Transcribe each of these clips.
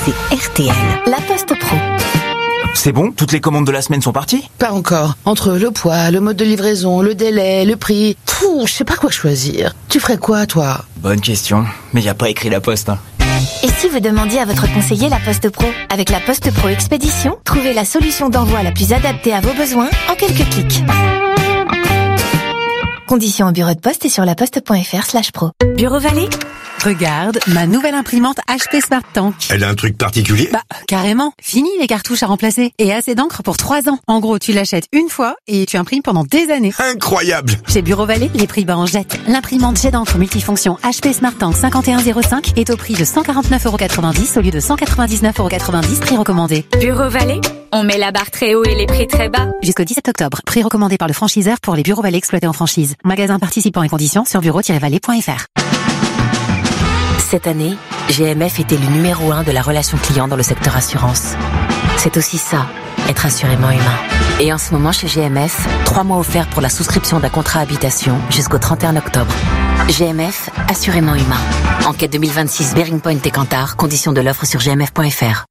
c'est RTL. La Poste Pro. C'est bon? Toutes les commandes de la semaine sont parties? Pas encore. Entre le poids, le mode de livraison, le délai, le prix... je sais pas quoi choisir. Tu ferais quoi, toi? Bonne question. Mais y a pas écrit la Poste, hein. Et si vous demandiez à votre conseiller La Poste Pro? Avec La Poste Pro Expédition, trouvez la solution d'envoi la plus adaptée à vos besoins en quelques clics. Conditions au bureau de poste et sur laposte.fr/pro. Bureau Vallée? Regarde, ma nouvelle imprimante HP Smart Tank. Elle a un truc particulier? Bah, carrément. Fini les cartouches à remplacer. Et assez d'encre pour 3 ans. En gros, tu l'achètes une fois et tu imprimes pendant des années. Incroyable! Chez Bureau Vallée, les prix bas en jette. L'imprimante jet d'encre multifonction HP Smart Tank 5105 est au prix de 149,90€ au lieu de 199,90€, prix recommandé. Bureau Vallée, on met la barre très haut et les prix très bas. Jusqu'au 17 octobre, prix recommandé par le franchiseur pour les Bureaux Vallée exploités en franchise. Magasin participant et conditions sur bureau-vallée.fr. Cette année, GMF était le numéro 1 de la relation client dans le secteur assurance. C'est aussi ça, être assurément humain. Et en ce moment chez GMF, 3 mois offerts pour la souscription d'un contrat habitation jusqu'au 31 octobre. GMF, assurément humain. Enquête 2026 Bearing Point et Kantar, conditions de l'offre sur gmf.fr.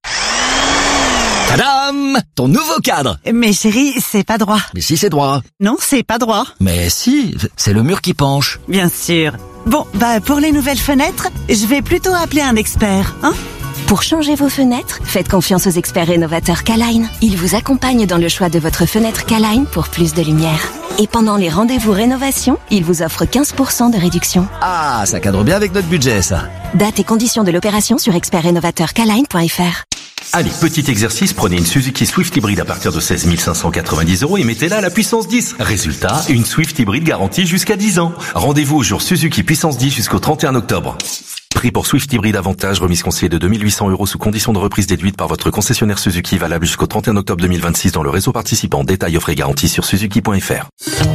Tadam! Ton nouveau cadre! Mais chérie, c'est pas droit. Mais si, c'est droit. Non, c'est pas droit. Mais si, c'est le mur qui penche. Bien sûr. Bon, pour les nouvelles fenêtres, je vais plutôt appeler un expert, hein? Pour changer vos fenêtres, faites confiance aux experts rénovateurs K-Line. Ils vous accompagnent dans le choix de votre fenêtre K-Line pour plus de lumière. Et pendant les rendez-vous rénovation, ils vous offrent 15% de réduction. Ah, ça cadre bien avec notre budget, ça. Date et conditions de l'opération sur expertrénovateurkline.fr. Allez, petit exercice, prenez une Suzuki Swift hybride à partir de 16 590€ et mettez-la à la puissance 10. Résultat, une Swift hybride garantie jusqu'à 10 ans. Rendez-vous au jour Suzuki puissance 10 jusqu'au 31 octobre. Prix pour Swift hybride avantage, remise conseillée de 2800€ sous condition de reprise déduite par votre concessionnaire Suzuki, valable jusqu'au 31 octobre 2026 dans le réseau participant. Détails, offres et garanties sur suzuki.fr.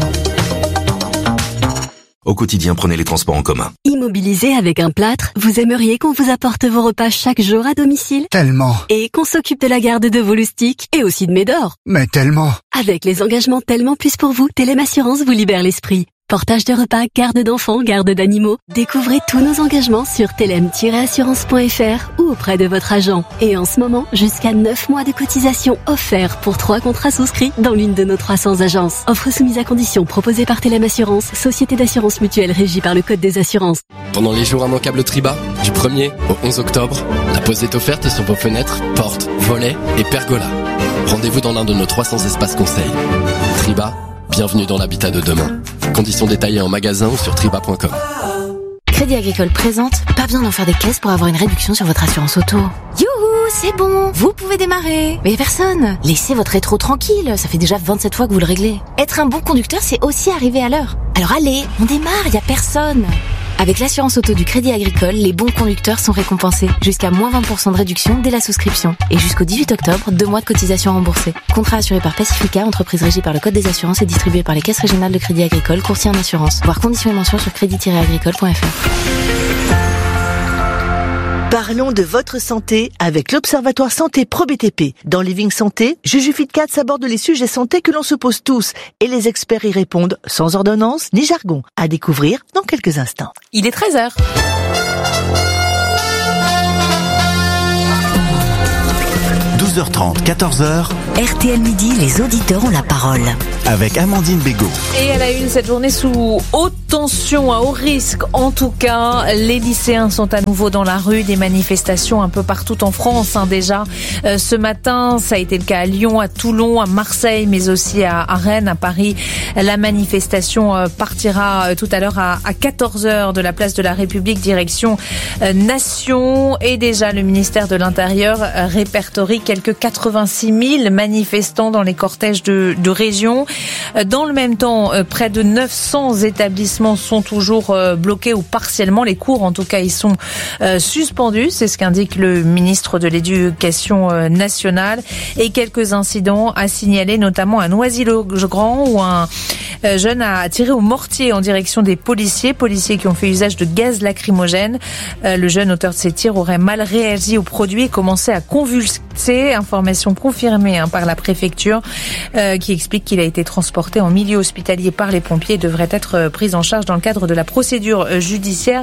Au quotidien, prenez les transports en commun. Immobilisé avec un plâtre, vous aimeriez qu'on vous apporte vos repas chaque jour à domicile? Tellement. Et qu'on s'occupe de la garde de vos loustiques et aussi de Médor? Mais tellement. Avec les engagements Tellement Plus pour vous, Télém Assurance vous libère l'esprit. Portage de repas, garde d'enfants, garde d'animaux. Découvrez tous nos engagements sur telem-assurance.fr ou auprès de votre agent. Et en ce moment, jusqu'à 9 mois de cotisation offerts pour 3 contrats souscrits dans l'une de nos 300 agences. Offre soumise à condition proposée par Télém Assurance, société d'assurance mutuelle régie par le Code des assurances. Pendant les jours immanquables Triba, du 1er au 11 octobre, la pose est offerte sur vos fenêtres, portes, volets et pergolas. Rendez-vous dans l'un de nos 300 espaces conseils. Triba, bienvenue dans l'habitat de demain. Conditions détaillées en magasin ou sur triba.com. Crédit Agricole présente, pas besoin d'en faire des caisses pour avoir une réduction sur votre assurance auto. Youhou, c'est bon, vous pouvez démarrer. Mais personne. Laissez votre rétro tranquille, ça fait déjà 27 fois que vous le réglez. Être un bon conducteur, c'est aussi arriver à l'heure. Alors allez, on démarre, y a personne. Avec l'assurance auto du Crédit Agricole, les bons conducteurs sont récompensés. Jusqu'à moins 20% de réduction dès la souscription. Et jusqu'au 18 octobre, 2 mois de cotisation remboursée. Contrat assuré par Pacifica, entreprise régie par le Code des assurances et distribué par les caisses régionales de Crédit Agricole, courtier en assurance. Voir conditions et mentions sur crédit-agricole.fr. Parlons de votre santé avec l'Observatoire Santé Pro BTP. Dans Living Santé, Jujufit Cats aborde les sujets santé que l'on se pose tous et les experts y répondent sans ordonnance ni jargon. À découvrir dans quelques instants. Il est 13h. – 12h30, 14h. RTL Midi, les auditeurs ont la parole. Avec Amandine Bégaud. Et à la une, cette journée sous haute tension, à haut risque en tout cas. Les lycéens sont à nouveau dans la rue, des manifestations un peu partout en France déjà. Ce matin, ça a été le cas à Lyon, à Toulon, à Marseille, mais aussi à Rennes, à Paris. La manifestation partira tout à l'heure à 14h de la place de la République, direction Nation. Et déjà, le ministère de l'Intérieur répertorie quelques 86 000 manifestants dans les cortèges de région. Dans le même temps, près de 900 établissements sont toujours bloqués ou partiellement. Les cours, en tout cas, ils sont suspendus. C'est ce qu'indique le ministre de l'Éducation nationale. Et quelques incidents à signaler, notamment à Noisy-le-Grand, où un jeune a tiré au mortier en direction des policiers qui ont fait usage de gaz lacrymogène. Le jeune auteur de ces tirs aurait mal réagi au produit et commencé à convulser. Information confirmée par la préfecture qui explique qu'il a été transporté en milieu hospitalier par les pompiers et devrait être pris en charge charge dans le cadre de la procédure judiciaire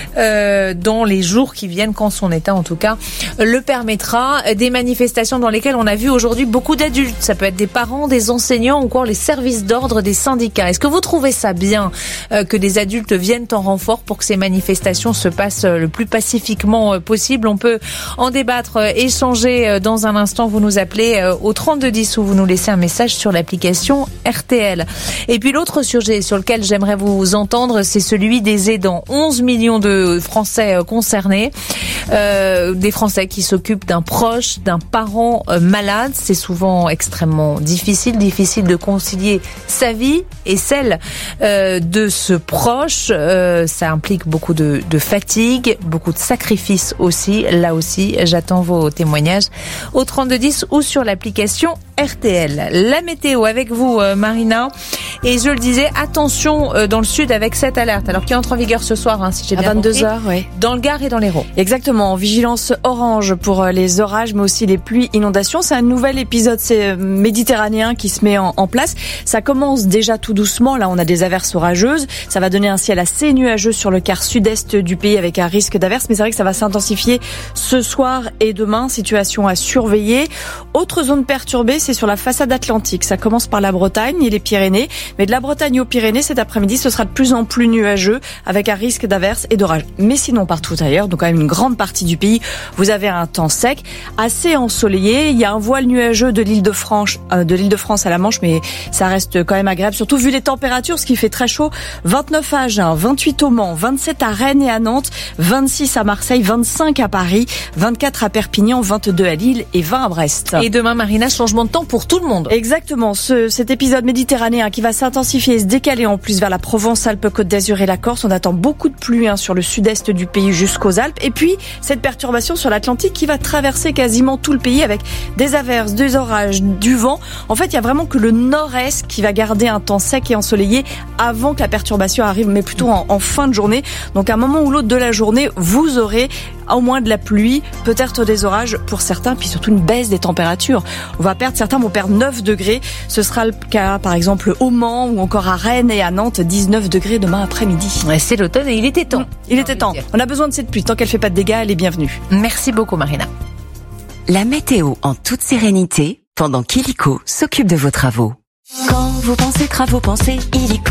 dans les jours qui viennent, quand son état en tout cas le permettra. Des manifestations dans lesquelles on a vu aujourd'hui beaucoup d'adultes. Ça peut être des parents, des enseignants ou encore les services d'ordre des syndicats. Est-ce que vous trouvez ça bien que des adultes viennent en renfort pour que ces manifestations se passent le plus pacifiquement possible? On peut en débattre, échanger dans un instant. Vous nous appelez au 3210 ou vous nous laissez un message sur l'application RTL. Et puis l'autre sujet sur lequel j'aimerais vous entendre, c'est celui des aidants. 11 millions de Français concernés, des Français qui s'occupent d'un proche, d'un parent malade. C'est souvent extrêmement difficile de concilier sa vie et celle de ce proche. Ça implique beaucoup de fatigue, beaucoup de sacrifices aussi. Là aussi, j'attends vos témoignages au 3210 ou sur l'application RTL. La météo avec vous, Marina. Et je le disais, attention dans le sud avec cette alerte, alors qui entre en vigueur ce soir, si j'ai bien compris. À 22h, oui. Dans le Gard et dans l'Hérault. Exactement. Vigilance orange pour les orages, mais aussi les pluies, inondations. C'est un nouvel épisode méditerranéen qui se met en place. Ça commence déjà tout doucement. Là, on a des averses orageuses. Ça va donner un ciel assez nuageux sur le quart sud-est du pays avec un risque d'averses. Mais c'est vrai que ça va s'intensifier ce soir et demain. Situation à surveiller. Autre zone perturbée, c'est sur la façade atlantique. Ça commence par la Bretagne et les Pyrénées. Mais de la Bretagne aux Pyrénées, cet après-midi, ce sera de plus en plus nuageux avec un risque d'averses et d'orages. Mais sinon, partout ailleurs, donc quand même une grande partie du pays, vous avez un temps sec, assez ensoleillé. Il y a un voile nuageux de l'Île-de-France à la Manche, mais ça reste quand même agréable, surtout vu les températures, ce qui fait très chaud. 29 à Agen, 28 au Mans, 27 à Rennes et à Nantes, 26 à Marseille, 25 à Paris, 24 à Perpignan, 22 à Lille et 20 à Brest. Et demain, Marina, changement de temps pour tout le monde. Exactement. Cet épisode méditerranéen qui va s'intensifier et se décaler en plus vers la Provence-Alpes-Côte d'Azur et la Corse. On attend beaucoup de pluie sur le sud-est du pays jusqu'aux Alpes. Et puis, cette perturbation sur l'Atlantique qui va traverser quasiment tout le pays avec des averses, des orages, du vent. En fait, il y a vraiment que le nord-est qui va garder un temps sec et ensoleillé avant que la perturbation arrive, mais plutôt en fin de journée. Donc, à un moment ou l'autre de la journée, vous aurez au moins de la pluie, peut-être des orages pour certains, puis surtout une baisse des températures. Certains vont perdre 9 degrés. Ce sera le cas, par exemple, au Mans ou encore à Rennes et à Nantes, 19 degrés demain après-midi. Ouais, c'est l'automne et il était temps. Il était temps. On a besoin de cette pluie. Tant qu'elle fait pas de dégâts, elle est bienvenue. Merci beaucoup, Marina. La météo en toute sérénité pendant qu'Illico s'occupe de vos travaux. Quand vous pensez travaux, pensez Illico.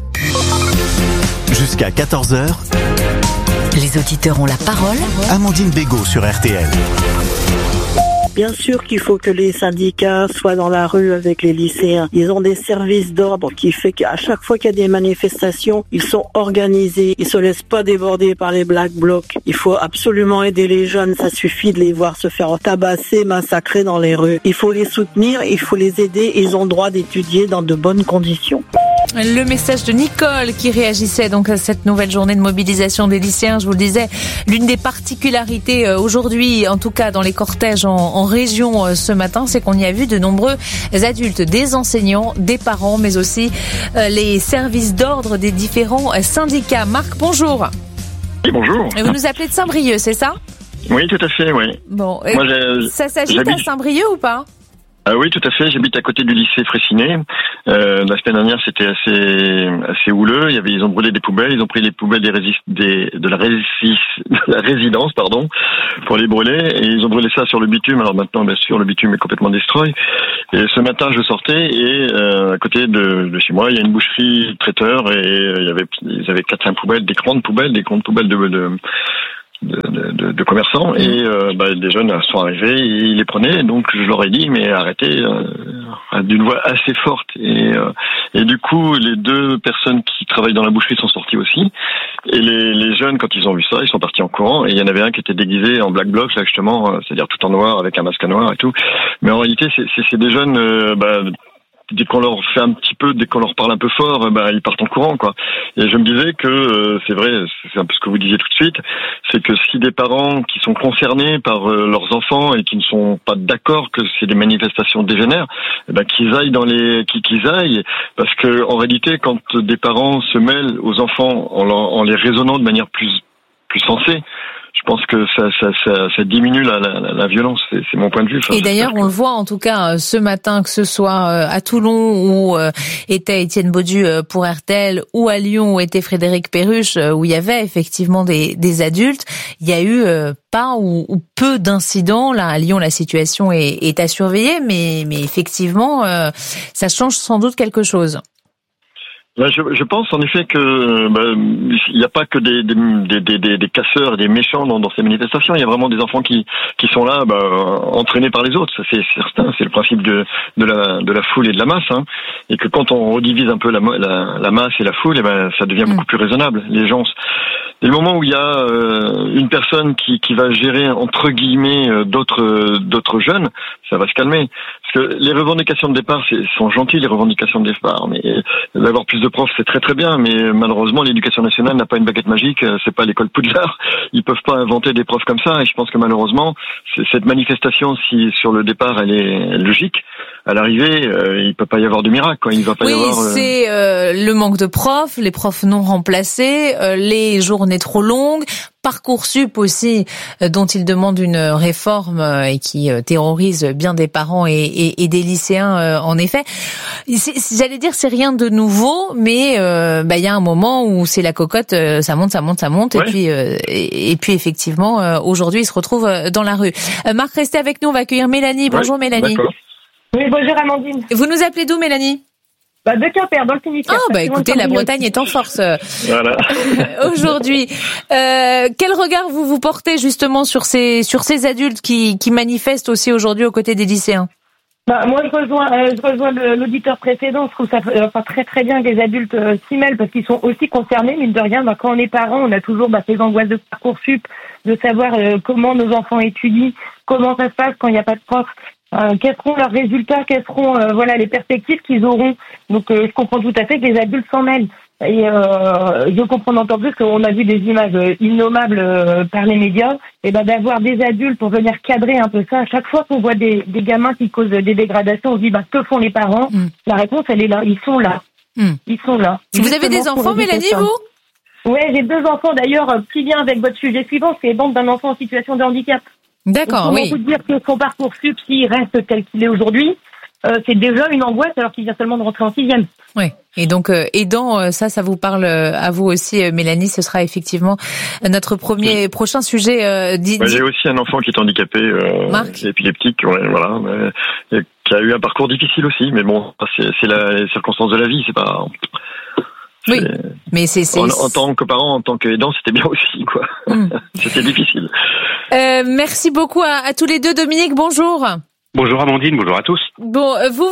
Jusqu'à 14h, les auditeurs ont la parole. Amandine Bégaud sur RTL. Bien sûr qu'il faut que les syndicats soient dans la rue avec les lycéens. Ils ont des services d'ordre qui fait qu'à chaque fois qu'il y a des manifestations, ils sont organisés. Ils se laissent pas déborder par les Black Blocs. Il faut absolument aider les jeunes. Ça suffit de les voir se faire tabasser, massacrer dans les rues. Il faut les soutenir, il faut les aider. Ils ont le droit d'étudier dans de bonnes conditions. Le message de Nicole qui réagissait donc à cette nouvelle journée de mobilisation des lycéens. Je vous le disais, l'une des particularités aujourd'hui, en tout cas dans les cortèges en région ce matin, c'est qu'on y a vu de nombreux adultes, des enseignants, des parents, mais aussi les services d'ordre des différents syndicats. Marc, bonjour. Oui, bonjour. Et vous nous appelez de Saint-Brieuc, c'est ça? Oui, tout à fait, oui. Bon, ça s'agite à Saint-Brieuc ou pas? Oui, tout à fait. J'habite à côté du lycée Fraissinet. La semaine dernière, c'était assez houleux. Ils ont brûlé des poubelles. Ils ont pris les poubelles de la résidence, pour les brûler. Et ils ont brûlé ça sur le bitume. Alors maintenant, bien sûr, le bitume est complètement destroy. Et ce matin, je sortais et à côté de chez moi, il y a une boucherie traiteur et ils avaient 4-5 poubelles, des grandes poubelles de commerçants et des jeunes sont arrivés et ils les prenaient, donc je leur ai dit mais arrêtez d'une voix assez forte et du coup les 2 personnes qui travaillent dans la boucherie sont sorties aussi et les jeunes quand ils ont vu ça ils sont partis en courant et il y en avait un qui était déguisé en Black Bloc là justement, c'est-à-dire tout en noir avec un masque noir et tout, mais en réalité c'est des jeunes dès qu'on leur fait dès qu'on leur parle un peu fort, ils partent en courant, quoi. Et je me disais que c'est vrai, c'est un peu ce que vous disiez tout de suite, c'est que si des parents qui sont concernés par leurs enfants et qui ne sont pas d'accord que c'est des manifestations dégénères, qu'ils aillent qu'ils aillent, parce que en réalité, quand des parents se mêlent aux enfants en les raisonnant de manière plus sensée, je pense que ça diminue la violence. C'est mon point de vue. Et d'ailleurs, on le voit en tout cas ce matin, que ce soit à Toulon où était Étienne Baudu pour RTL, ou à Lyon où était Frédéric Perruche, où il y avait effectivement des adultes. Il y a eu pas ou peu d'incidents. Là, à Lyon, la situation est à surveiller, mais effectivement, ça change sans doute quelque chose. Je pense en effet que il n'y a pas que des casseurs et des méchants dans ces manifestations. Il y a vraiment des enfants qui sont là, entraînés par les autres. Ça, c'est certain. C'est le principe de la foule et de la masse, hein. Et que quand on redivise un peu la masse et la foule, ça devient beaucoup plus raisonnable. Les gens. Et le moment où il y a une personne qui va gérer entre guillemets d'autres jeunes, ça va se calmer. Parce que les revendications de départ sont gentilles, les revendications de départ, mais d'avoir plus de profs, c'est très très bien, mais malheureusement l'éducation nationale n'a pas une baguette magique, c'est pas l'école Poudlard, ils peuvent pas inventer des profs comme ça, et je pense que malheureusement cette manifestation, si sur le départ elle est logique, à l'arrivée il peut pas y avoir de miracle, quoi. Il va pas y avoir. Oui, c'est le manque de profs, les profs non remplacés, les journées trop longues. Parcoursup aussi, dont il demande une réforme et qui terrorise bien des parents et des lycéens, en effet. J'allais dire, c'est rien de nouveau, mais il y a un moment où c'est la cocotte, ça monte, ouais. et puis effectivement, aujourd'hui, il se retrouve dans la rue. Marc, restez avec nous, on va accueillir Mélanie. Bonjour, ouais, Mélanie. D'accord. Oui, bonjour Amandine. Vous nous appelez d'où, Mélanie ? De Quimper, dans le Finistère. Écoutez, la Bretagne est en force voilà. aujourd'hui. Quel regard vous portez justement sur ces adultes qui manifestent aussi aujourd'hui aux côtés des lycéens ? Moi, je rejoins l'auditeur précédent. Je trouve ça très très bien que les adultes s'y mêlent parce qu'ils sont aussi concernés, mine de rien. Quand on est parent, on a toujours ces angoisses de Parcoursup, de savoir comment nos enfants étudient, comment ça se passe quand il n'y a pas de prof. Quels seront leurs résultats, quelles seront les perspectives qu'ils auront. Donc je comprends tout à fait que les adultes s'en mêlent. Et je comprends encore plus qu'on a vu des images innommables par les médias. Et d'avoir des adultes pour venir cadrer un peu ça. À chaque fois qu'on voit des gamins qui causent des dégradations, on se dit que font les parents ? La réponse elle est là, ils sont là. Ils sont là. Vous avez des enfants, Mélanie, vous ? Ouais, j'ai 2 enfants d'ailleurs, qui vient avec votre sujet suivant, c'est donc d'un enfant en situation de handicap. D'accord, oui. Comment vous dire que son Parcoursup, s'il reste tel qu'il est aujourd'hui, c'est déjà une angoisse alors qu'il vient seulement de rentrer en 6e. Oui. Et donc, aidant, ça vous parle à vous aussi, Mélanie. Ce sera effectivement notre prochain sujet. J'ai aussi un enfant qui est handicapé, épileptique, qui a eu un parcours difficile aussi. Mais bon, c'est les circonstances de la vie, c'est pas. Oui, mais c'est en tant que parent, en tant qu'aidant, c'était bien aussi, quoi. C'était difficile. Merci beaucoup à tous les deux. Dominique, bonjour. Bonjour Amandine, bonjour à tous. Bon,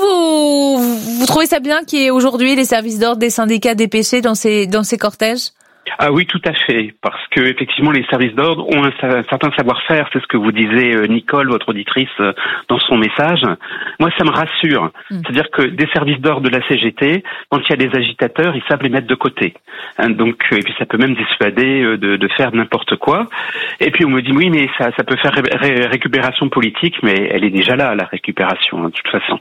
vous trouvez ça bien qu'il y ait aujourd'hui les services d'ordre des syndicats dépêchés dans ces cortèges ? Ah oui, tout à fait, parce que effectivement les services d'ordre ont un certain savoir-faire, c'est ce que vous disait Nicole, votre auditrice, dans son message. Moi, ça me rassure. C'est-à-dire que des services d'ordre de la CGT, quand il y a des agitateurs, ils savent les mettre de côté. Donc, et puis ça peut même dissuader de faire n'importe quoi. Et puis on me dit oui, mais ça peut faire récupération politique, mais elle est déjà là, la récupération, de toute façon.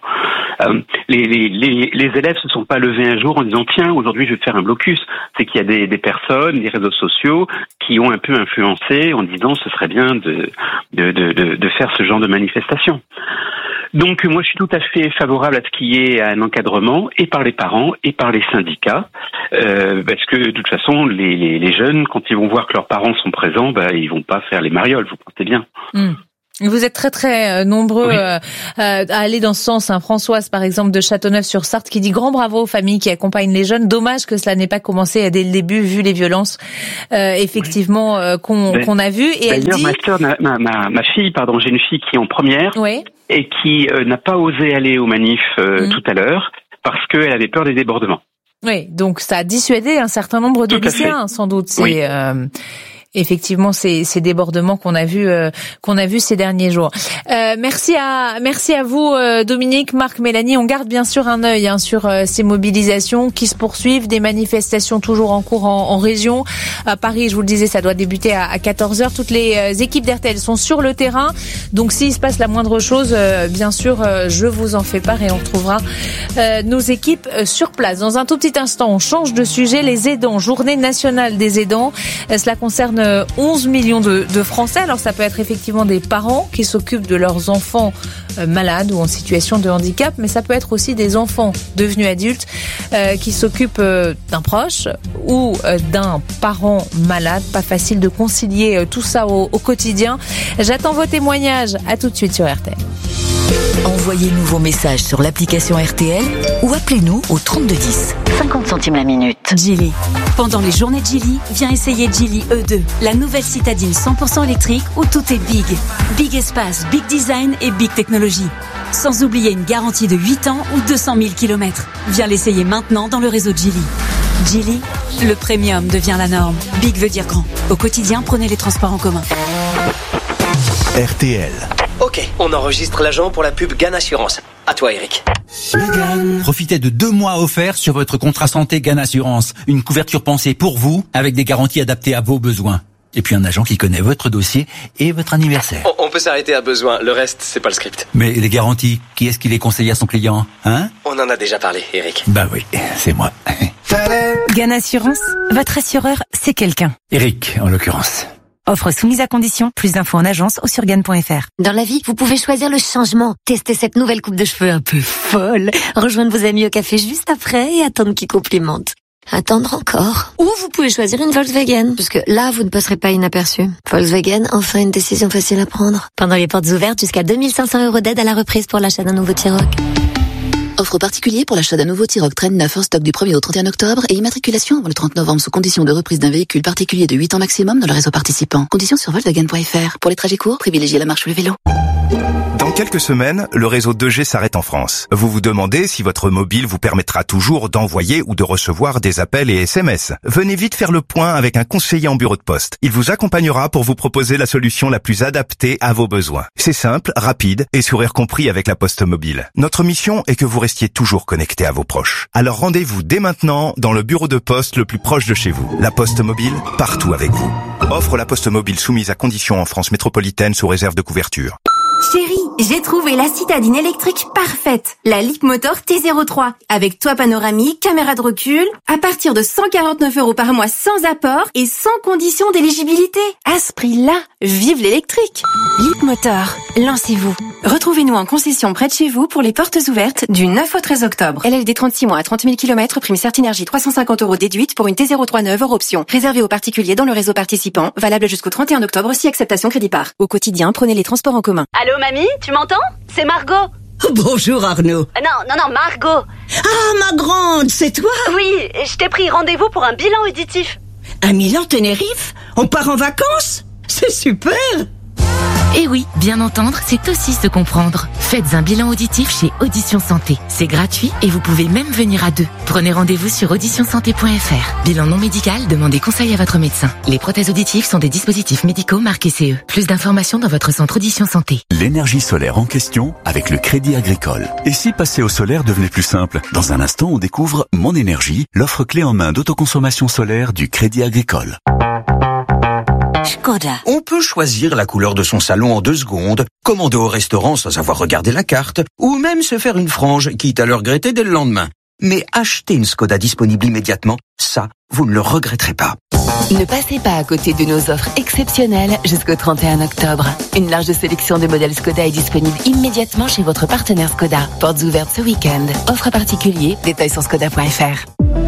Les élèves se sont pas levés un jour en disant tiens, aujourd'hui je vais faire un blocus. C'est qu'il y a des personnes, des réseaux sociaux qui ont un peu influencé en disant ce serait bien de faire ce genre de manifestation. Donc moi je suis tout à fait favorable à ce qu'il y ait un encadrement et par les parents et par les syndicats parce que de toute façon les jeunes quand ils vont voir que leurs parents sont présents ils vont pas faire les marioles, vous pensez bien. Vous êtes très très nombreux à aller dans ce sens. Françoise, par exemple, de Châteauneuf-sur-Sarthe, qui dit grand bravo aux familles qui accompagnent les jeunes. Dommage que cela n'ait pas commencé dès le début, vu les violences effectivement qu'on a vues. Et elle dit... ma fille, j'ai une fille qui est en première et qui n'a pas osé aller aux manifs tout à l'heure parce qu'elle avait peur des débordements. Oui, donc ça a dissuadé un certain nombre de lycéens, sans doute. C'est effectivement ces débordements qu'on a vu ces derniers jours. Merci à vous Dominique, Marc, Mélanie. On garde bien sûr un œil sur ces mobilisations qui se poursuivent, des manifestations toujours en cours en région. À Paris, je vous le disais, ça doit débuter à 14h. Toutes les équipes d'RTL sont sur le terrain. Donc s'il se passe la moindre chose, bien sûr, je vous en fais part et on retrouvera nos équipes sur place. Dans un tout petit instant, on change de sujet. Les aidants, journée nationale des aidants. Cela concerne concerne 11 millions de Français. Alors ça peut être effectivement des parents qui s'occupent de leurs enfants malades ou en situation de handicap, mais ça peut être aussi des enfants devenus adultes qui s'occupent d'un proche ou d'un parent malade. Pas facile de concilier tout ça au quotidien. J'attends vos témoignages. À tout de suite sur RTL. Envoyez-nous vos messages sur l'application RTL ou appelez-nous au 3210. 50 centimes la minute. Geely. Pendant les journées de Geely, viens essayer Geely E2, la nouvelle citadine 100% électrique où tout est big. Big espace, big design et big technologie. Sans oublier une garantie de 8 ans ou 200 000 km. Viens l'essayer maintenant dans le réseau de Geely. Geely, le premium devient la norme. Big veut dire grand. Au quotidien, prenez les transports en commun. RTL. Ok, on enregistre l'agent pour la pub GAN Assurance. À toi, Eric. Profitez de 2 mois offerts sur votre contrat santé GAN Assurance. Une couverture pensée pour vous, avec des garanties adaptées à vos besoins. Et puis un agent qui connaît votre dossier et votre anniversaire. On peut s'arrêter à besoin, le reste, c'est pas le script. Mais les garanties, qui est-ce qui les conseille à son client, hein? On en a déjà parlé, Eric. Bah oui, c'est moi. GAN Assurance, votre assureur, c'est quelqu'un. Eric, en l'occurrence. Offre soumise à condition, plus d'infos en agence ou sur GAN.fr. Dans la vie, vous pouvez choisir le changement. Tester cette nouvelle coupe de cheveux un peu folle. Rejoindre vos amis au café juste après et attendre qu'ils complimentent. Attendre encore. Ou vous pouvez choisir une Volkswagen, puisque là, vous ne passerez pas inaperçu. Volkswagen, enfin une décision facile à prendre. Pendant les portes ouvertes, jusqu'à 2500 € d'aide à la reprise pour l'achat d'un nouveau T-Roc. Offre particulier pour l'achat d'un nouveau T-Roc Traîne 9 en stock du 1er au 31 octobre et immatriculation avant le 30 novembre sous condition de reprise d'un véhicule particulier de 8 ans maximum dans le réseau participant. Conditions sur Volkswagen.fr. Pour les trajets courts, privilégiez la marche ou le vélo. Dans quelques semaines, le réseau 2G s'arrête en France. Vous vous demandez si votre mobile vous permettra toujours d'envoyer ou de recevoir des appels et SMS. Venez vite faire le point avec un conseiller en bureau de poste. Il vous accompagnera pour vous proposer la solution la plus adaptée à vos besoins. C'est simple, rapide et sourire compris avec la Poste Mobile. Notre mission est que vous restiez toujours connecté à vos proches. Alors rendez-vous dès maintenant dans le bureau de poste le plus proche de chez vous. La Poste Mobile, partout avec vous. Offre la Poste Mobile soumise à conditions en France métropolitaine sous réserve de couverture. Chérie, j'ai trouvé la citadine électrique parfaite, la Leapmotor T03, avec toit panoramique, caméra de recul, à partir de 149 € par mois sans apport et sans condition d'éligibilité. À ce prix-là, vive l'électrique. Leapmotor, lancez-vous. Retrouvez-nous en concession près de chez vous pour les portes ouvertes du 9 au 13 octobre. LLD 36 mois à 30 000 km, prime Certinergie 350 € déduite pour une T03 neuve hors option. Réservé aux particuliers dans le réseau participant, valable jusqu'au 31 octobre si acceptation crédit par. Au quotidien, prenez les transports en commun. Allô mamie, tu m'entends? C'est Margot. Bonjour Arnaud. Non, Margot. Ah, ma grande, c'est toi? Oui, je t'ai pris rendez-vous pour un bilan auditif. Un Milan Tenerife? On part en vacances? C'est super. Et oui, bien entendre, c'est aussi se comprendre. Faites un bilan auditif chez Audition Santé. C'est gratuit et vous pouvez même venir à 2. Prenez rendez-vous sur auditionsanté.fr. Bilan non médical, demandez conseil à votre médecin. Les prothèses auditives sont des dispositifs médicaux marqués CE. Plus d'informations dans votre centre Audition Santé. L'énergie solaire en question avec le Crédit Agricole. Et si passer au solaire devenait plus simple? Dans un instant, on découvre Mon Énergie, l'offre clé en main d'autoconsommation solaire du Crédit Agricole. Škoda. On peut choisir la couleur de son salon en 2 secondes, commander au restaurant sans avoir regardé la carte, ou même se faire une frange, quitte à le regretter dès le lendemain. Mais acheter une Škoda disponible immédiatement, ça, vous ne le regretterez pas. Ne passez pas à côté de nos offres exceptionnelles jusqu'au 31 octobre. Une large sélection de modèles Škoda est disponible immédiatement chez votre partenaire Škoda. Portes ouvertes ce week-end. Offre particulier, détails sur Škoda.fr.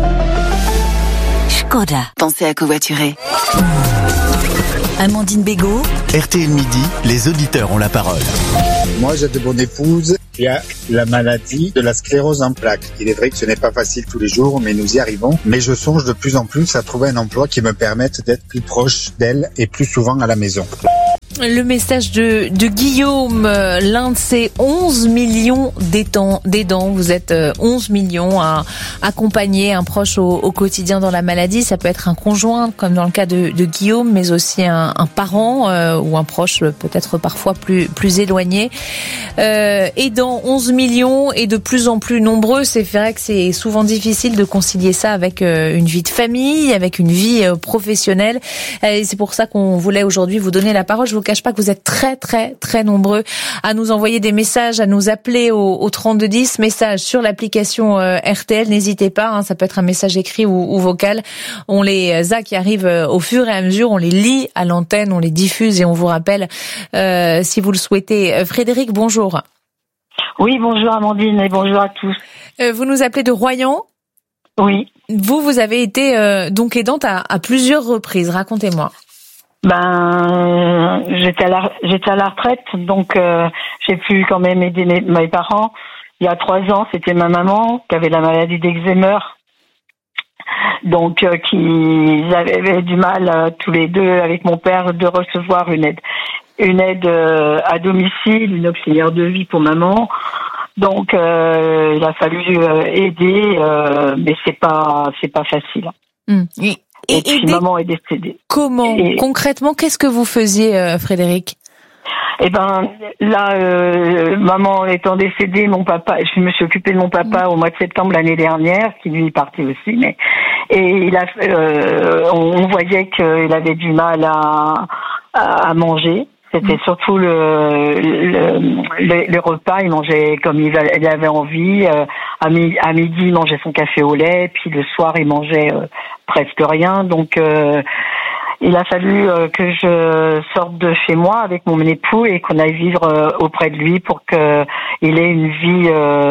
Škoda. Pensez à covoiturer. Amandine Bégaud. RTL Midi, les auditeurs ont la parole. Moi, j'ai de mon épouse qui a la maladie de la sclérose en plaques. Il est vrai que ce n'est pas facile tous les jours, mais nous y arrivons. Mais je songe de plus en plus à trouver un emploi qui me permette d'être plus proche d'elle et plus souvent à la maison. Le message de Guillaume, l'un de ces 11 millions d'aidants. Vous êtes 11 millions à accompagner un proche au quotidien dans la maladie. Ça peut être un conjoint, comme dans le cas de Guillaume, mais aussi un parent ou un proche peut-être parfois plus éloigné. Aidants, 11 millions et de plus en plus nombreux. C'est vrai que c'est souvent difficile de concilier ça avec une vie de famille, avec une vie professionnelle. Et c'est pour ça qu'on voulait aujourd'hui vous donner la parole. Je vous cache pas que vous êtes très très très nombreux à nous envoyer des messages, à nous appeler au 3210, messages sur l'application RTL. N'hésitez pas, hein, ça peut être un message écrit ou vocal. On les a qui arrivent au fur et à mesure, on les lit à l'antenne, on les diffuse et on vous rappelle si vous le souhaitez. Frédéric, bonjour. Oui, bonjour Amandine et bonjour à tous. Vous nous appelez de Royan ? Oui. Vous avez été donc aidante à plusieurs reprises. Racontez-moi. J'étais à la retraite, donc j'ai pu quand même aider mes parents. Il y a 3 ans, c'était ma maman qui avait la maladie d'Alzheimer, donc qui avaient du mal tous les deux avec mon père de recevoir une aide à domicile, une auxiliaire de vie pour maman. Donc il a fallu aider, mais c'est pas facile. Et puis aider, maman est décédée. Comment concrètement, qu'est-ce que vous faisiez, Frédéric? Eh ben là, maman étant décédée, mon papa, je me suis occupée de mon papa au mois de septembre l'année dernière, qui lui est parti aussi, et on voyait qu'il avait du mal à manger. C'était surtout le repas, il mangeait comme il avait envie. À midi, il mangeait son café au lait, puis le soir, il mangeait presque rien. Donc, il a fallu que je sorte de chez moi avec mon époux et qu'on aille vivre auprès de lui pour qu'il ait une vie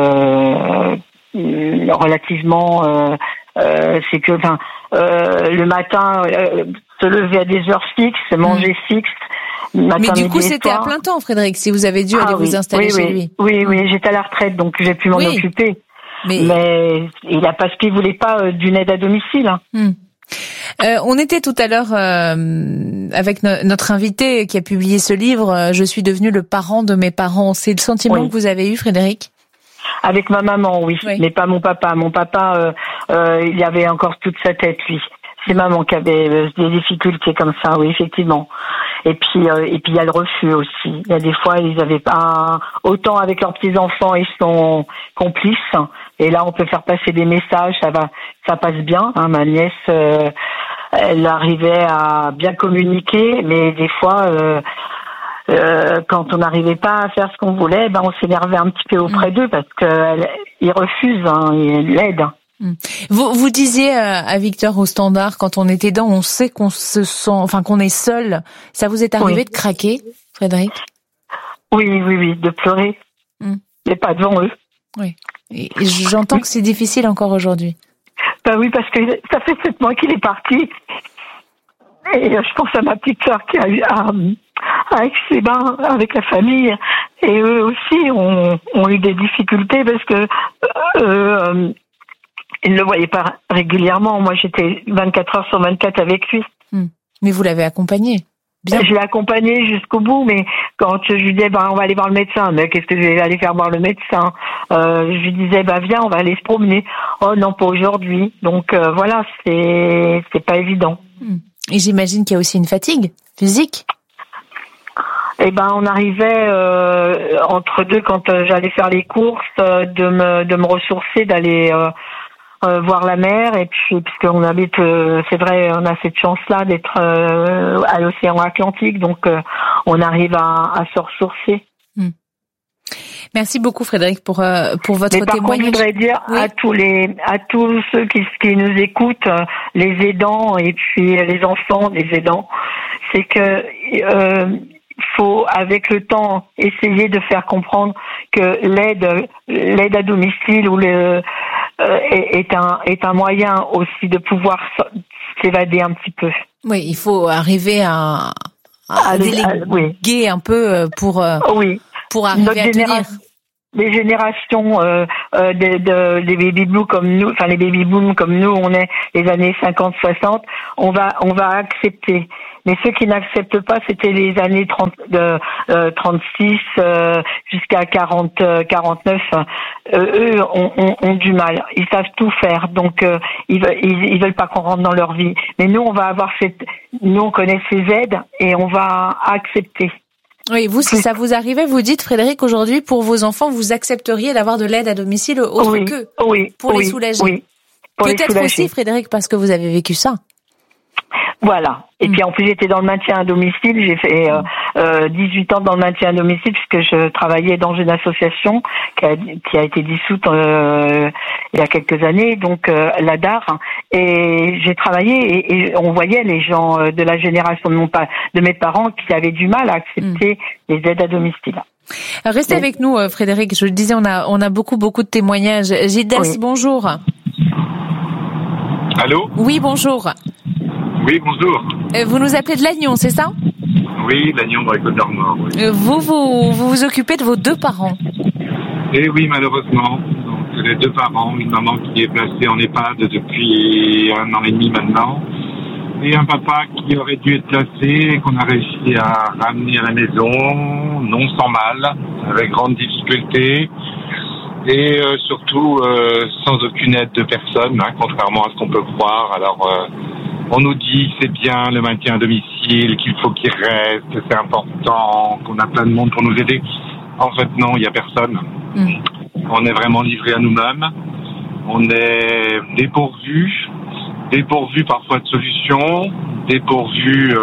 relativement sécure. Enfin, le matin, se lever à des heures fixes, manger fixe. Mais du coup, c'était à plein temps, Frédéric, si vous avez dû aller vous installer chez lui. Oui, j'étais à la retraite, donc j'ai pu m'en occuper. Mais il n'a parce qu'il voulait pas d'une aide à domicile. On était tout à l'heure avec notre invité qui a publié ce livre, Je suis devenu le parent de mes parents. C'est le sentiment que vous avez eu, Frédéric? Avec ma maman, oui, mais pas mon papa. Mon papa, il avait encore toute sa tête, lui. C'est maman qui avait des difficultés comme ça, oui, effectivement. Et puis il y a le refus aussi. Il y a des fois, ils avaient pas autant avec leurs petits enfants, ils sont complices. Et là, on peut faire passer des messages, ça passe bien. Hein, ma nièce, elle arrivait à bien communiquer, mais des fois, quand on n'arrivait pas à faire ce qu'on voulait, on s'énervait un petit peu auprès d'eux parce qu'ils refusent l'aide. Vous disiez à Victor au standard, quand on est aidant, on sait qu'on qu'on est seul. Ça vous est arrivé de craquer, Frédéric? Oui, de pleurer. Mais pas devant eux. Oui. Et j'entends que c'est difficile encore aujourd'hui. Oui, parce que ça fait 7 mois qu'il est parti. Et je pense à ma petite sœur qui a eu avec ses bains, avec la famille. Et eux aussi ont eu des difficultés parce que il ne le voyait pas régulièrement. Moi, j'étais 24 heures sur 24 avec lui. Mais vous l'avez accompagné? Bien. Je l'ai accompagné jusqu'au bout, mais quand je lui disais, on va aller voir le médecin, mais qu'est-ce que je vais aller faire voir le médecin? Je lui disais, viens, on va aller se promener. Oh non, pas aujourd'hui. Donc voilà, c'est pas évident. Et j'imagine qu'il y a aussi une fatigue physique. On arrivait entre deux quand j'allais faire les courses, de me ressourcer, d'aller voir la mer, et puis puisqu'on habite, c'est vrai, on a cette chance-là d'être à l'océan Atlantique, donc on arrive à se ressourcer. Merci beaucoup, Frédéric, pour votre témoignage. Contre, je voudrais dire à tous ceux qui nous écoutent, les aidants et puis les enfants des aidants, c'est que faut avec le temps essayer de faire comprendre que l'aide à domicile ou est un moyen aussi de pouvoir s'évader un petit peu. Oui, il faut arriver à déléguer un peu pour arriver à tenir. Les générations des baby boom comme nous, enfin les baby boom comme nous, on est les années 50-60, on va accepter. Mais ceux qui n'acceptent pas, c'était les années 36 jusqu'à 49. Eux ont du mal. Ils savent tout faire, donc ils veulent pas qu'on rentre dans leur vie. Mais nous, on va avoir nous on connaît ces aides et on va accepter. Oui, vous, si ça vous arrivait, vous dites, Frédéric, aujourd'hui, pour vos enfants, vous accepteriez d'avoir de l'aide à domicile autre qu'eux, pour les soulager. Oui, peut-être aussi, Frédéric, parce que vous avez vécu ça. Voilà. Et puis en plus j'étais dans le maintien à domicile, j'ai fait 18 ans dans le maintien à domicile puisque je travaillais dans une association qui a été dissoute il y a quelques années, donc la DAR, et j'ai travaillé et on voyait les gens de la génération de mes parents qui avaient du mal à accepter les aides à domicile. Restez avec nous, Frédéric. Je le disais, on a beaucoup de témoignages. Gildas, bonjour. Allô ? Oui, bonjour. Oui, bonjour. Vous nous appelez de Lannion, c'est ça ? Oui, Lannion dans les Côtes-d'Armor. Oui. Vous occupez de vos deux parents ? Eh oui, malheureusement. Donc, les deux parents, une maman qui est placée en EHPAD depuis 1 an et demi maintenant, et un papa qui aurait dû être placé et qu'on a réussi à ramener à la maison, non sans mal, avec grande difficulté. Et surtout sans aucune aide de personne, contrairement à ce qu'on peut croire. Alors on nous dit que c'est bien le maintien à domicile, qu'il faut qu'il reste, que c'est important, qu'on a plein de monde pour nous aider. En fait non, il n'y a personne. On est vraiment livré à nous-mêmes. On est dépourvu parfois de solutions, dépourvu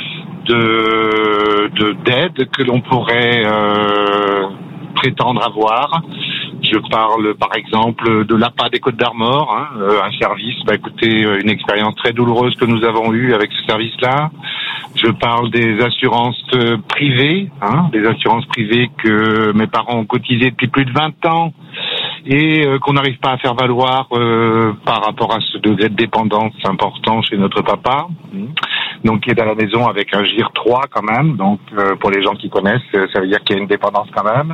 d'aide que l'on pourrait prétendre avoir. Je parle par exemple de l'APA des Côtes-d'Armor, un service, écoutez, une expérience très douloureuse que nous avons eue avec ce service-là. Je parle des assurances privées, des assurances privées que mes parents ont cotisées depuis plus de 20 ans et qu'on n'arrive pas à faire valoir par rapport à ce degré de dépendance important chez notre papa. Donc qui est à la maison avec un GIR 3 quand même, donc pour les gens qui connaissent, ça veut dire qu'il y a une dépendance quand même.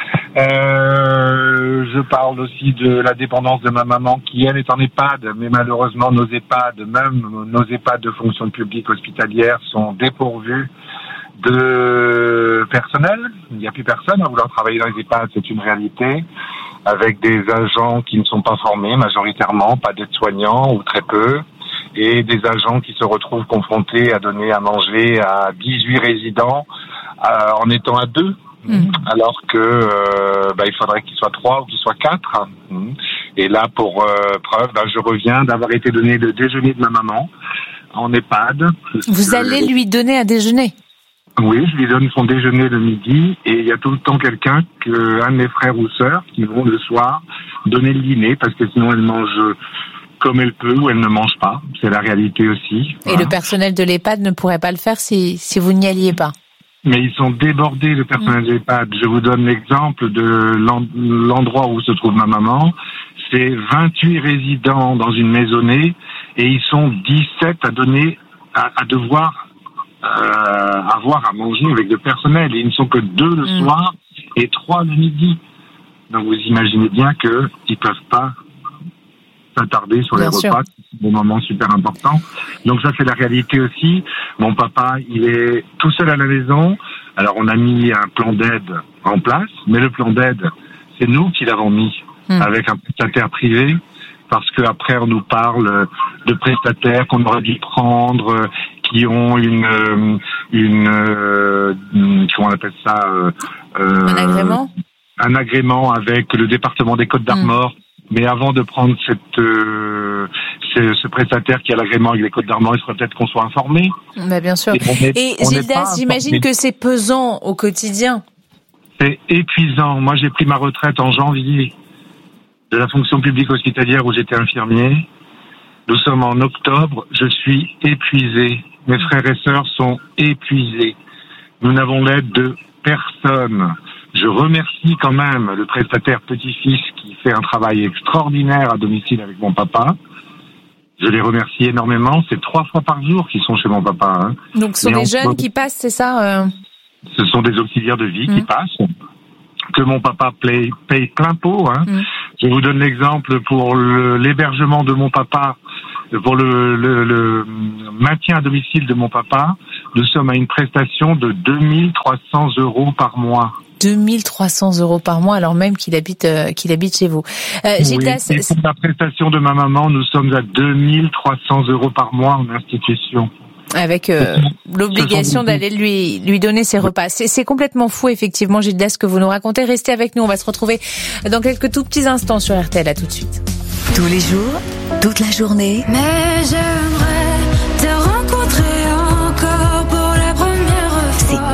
Je parle aussi de la dépendance de ma maman qui elle est en EHPAD, mais malheureusement nos EHPAD, même nos EHPAD de fonction publique hospitalière sont dépourvus de personnel. Il n'y a plus personne à vouloir travailler dans les EHPAD, c'est une réalité, avec des agents qui ne sont pas formés majoritairement, pas d'aides-soignants ou très peu, et des agents qui se retrouvent confrontés à donner à manger à 18 résidents en étant à 2. Alors que il faudrait qu'il soit 3 ou qu'il soit 4. Et là, pour preuve, je reviens d'avoir été donné le déjeuner de ma maman en EHPAD. Vous allez lui donner à déjeuner ? Oui, je lui donne son déjeuner le midi et il y a tout le temps un de mes frères ou sœurs qui vont le soir donner le dîner parce que sinon elle mange comme elle peut ou elle ne mange pas. C'est la réalité aussi. Et le personnel de l'EHPAD ne pourrait pas le faire si vous n'y alliez pas ? Mais ils sont débordés, le personnel de l'EHPAD. Je vous donne l'exemple de l'endroit où se trouve ma maman. C'est 28 résidents dans une maisonnée et ils sont 17 à donner, à devoir avoir à manger avec le personnel. Et ils ne sont que 2 le soir et 3 le midi. Donc vous imaginez bien qu'ils ne peuvent pas s'attarder sur les repas, c'est des moments super importants. Donc ça c'est la réalité aussi. Mon papa, il est tout seul à la maison. Alors on a mis un plan d'aide en place, mais le plan d'aide, c'est nous qui l'avons mis avec un prestataire privé, parce que après on nous parle de prestataires qu'on aurait dû prendre, qui ont comment on appelle ça, un agrément. Un agrément avec le département des Côtes-d'Armor. Mais avant de prendre ce prestataire qui a l'agrément avec les Côtes-d'Armor, il faudrait peut-être qu'on soit informé. Bien sûr. Et Gildas, j'imagine que c'est pesant au quotidien. C'est épuisant. Moi, j'ai pris ma retraite en janvier de la fonction publique hospitalière où j'étais infirmier. Nous sommes en octobre. Je suis épuisé. Mes frères et sœurs sont épuisés. Nous n'avons l'aide de personne. Je remercie quand même le prestataire petit-fils qui fait un travail extraordinaire à domicile avec mon papa. Je les remercie énormément. C'est 3 fois par jour qu'ils sont chez mon papa. Donc ce sont des jeunes qui passent, c'est ça Ce sont des auxiliaires de vie qui passent, que mon papa paye plein pot. Je vous donne l'exemple pour l'hébergement de mon papa, pour le maintien à domicile de mon papa. Nous sommes à une prestation de 2300 € par mois. 2300 € par mois, alors même qu'il habite chez vous. Gildas, et pour la prestation de ma maman, nous sommes à 2300 € par mois en institution. Avec l'obligation d'aller lui donner ses repas. C'est complètement fou, effectivement, Gildas, ce que vous nous racontez. Restez avec nous, on va se retrouver dans quelques tout petits instants sur RTL. À tout de suite. Tous les jours, toute la journée. Mais j'aimerais te rencontrer.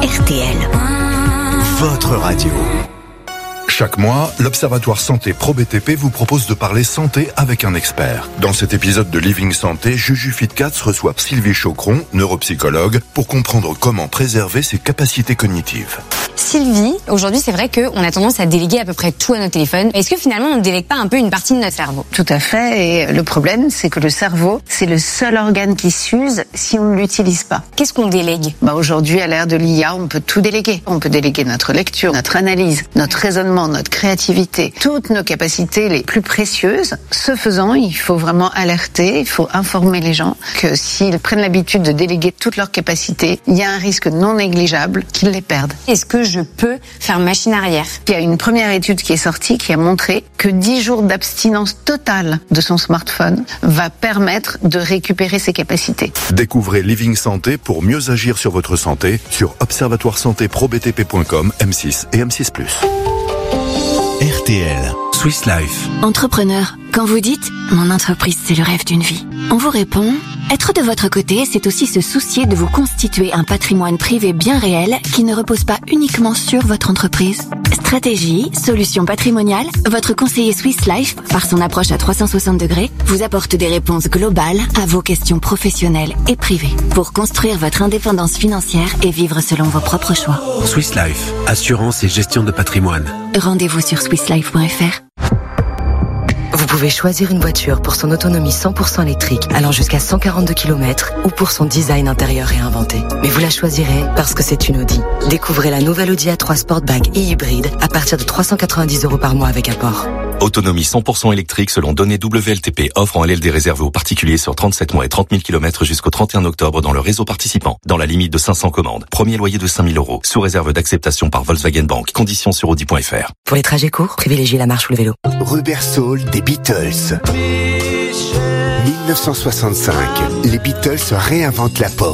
RTL. Votre radio. Chaque mois, l'Observatoire Santé Pro BTP vous propose de parler santé avec un expert. Dans cet épisode de Living Santé, Juju Fitcats reçoit Sylvie Chocron, neuropsychologue, pour comprendre comment préserver ses capacités cognitives. Sylvie, aujourd'hui c'est vrai qu'on a tendance à déléguer à peu près tout à notre téléphone. Est-ce que finalement on ne délègue pas un peu une partie de notre cerveau ? Tout à fait, et le problème c'est que le cerveau, c'est le seul organe qui s'use si on ne l'utilise pas. Qu'est-ce qu'on délègue ? Aujourd'hui à l'ère de l'IA, on peut tout déléguer. On peut déléguer notre lecture, notre analyse, notre raisonnement, notre créativité, toutes nos capacités les plus précieuses. Ce faisant, il faut vraiment alerter, il faut informer les gens que s'ils prennent l'habitude de déléguer toutes leurs capacités, il y a un risque non négligeable qu'ils les perdent. Est-ce que je peux faire machine arrière ? Il y a une première étude qui est sortie qui a montré que 10 jours d'abstinence totale de son smartphone va permettre de récupérer ses capacités. Découvrez Living Santé pour mieux agir sur votre santé sur observatoiresantéprobtp.com, M6 et M6+. RTL. Swiss Life. Entrepreneur, quand vous dites « Mon entreprise, c'est le rêve d'une vie », on vous répond « Être de votre côté, c'est aussi se soucier de vous constituer un patrimoine privé bien réel qui ne repose pas uniquement sur votre entreprise. » Stratégie, solutions patrimoniales, votre conseiller Swiss Life, par son approche à 360 degrés, vous apporte des réponses globales à vos questions professionnelles et privées pour construire votre indépendance financière et vivre selon vos propres choix. Swiss Life, assurance et gestion de patrimoine. Rendez-vous sur swisslife.fr. Vous pouvez choisir une voiture pour son autonomie 100% électrique allant jusqu'à 142 km ou pour son design intérieur réinventé. Mais vous la choisirez parce que c'est une Audi. Découvrez la nouvelle Audi A3 Sportback et hybride à partir de 390 € par mois avec apport. Autonomie 100% électrique selon données WLTP, offre en LLD réservée aux particuliers sur 37 mois et 30 000 km jusqu'au 31 octobre dans le réseau participant, dans la limite de 500 commandes. Premier loyer de 5 000 €, sous réserve d'acceptation par Volkswagen Bank. Conditions sur audi.fr. Pour les trajets courts, privilégiez la marche ou le vélo. Rubber Soul des Beatles. 1965, les Beatles réinventent la pop.